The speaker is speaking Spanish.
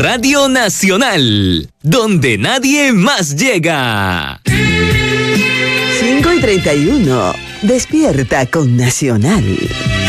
Radio Nacional, donde nadie más llega. 5:31. Despierta con Nacional.